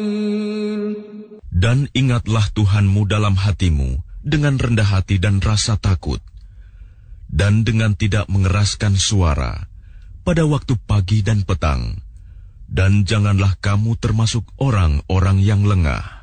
Dan ingatlah Tuhanmu dalam hatimu dengan rendah hati dan rasa takut, dan dengan tidak mengeraskan suara pada waktu pagi dan petang, dan janganlah kamu termasuk orang-orang yang lengah.